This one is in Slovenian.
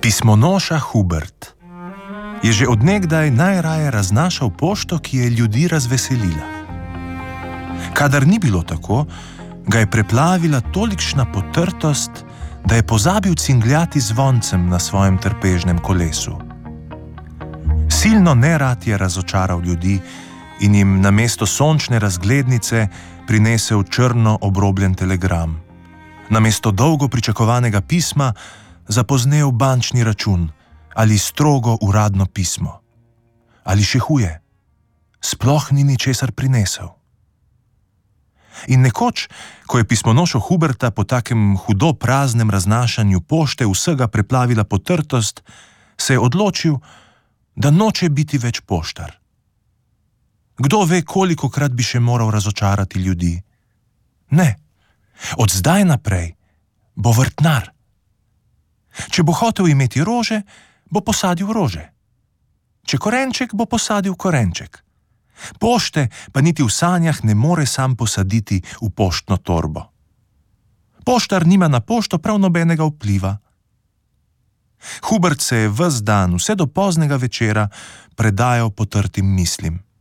Pismonoša Hubert je že od nekdaj najraje raznašal pošto, ki je ljudi razveselila. Kadar ni bilo tako, ga je preplavila tolikšna potrtost, da je pozabil cingljati zvoncem na svojem trpežnem kolesu. Silno nerad je razočaral ljudi in jim namesto sončne razglednice prinesel črno obrobljen telegram. Namesto dolgo pričakovanega pisma zapoznel bančni račun ali strogo uradno pismo. Ali še huje, sploh ni ničesar prinesel. In nekoč, ko je pismonošo Huberta po takem hudo praznem raznašanju pošte vsega preplavila potrtost, se je odločil, da noče biti več poštar. Kdo ve, kolikokrat bi še moral razočarati ljudi? Ne, od zdaj naprej bo vrtnar. Če bo hotel imeti rože, bo posadil rože. Če korenček, bo posadil korenček. Pošte pa niti v sanjah ne more sam posaditi v poštno torbo. Poštar nima na pošto prav nobenega vpliva. Hubert se je ves dan, vse do poznega večera, predajal potrtim mislim.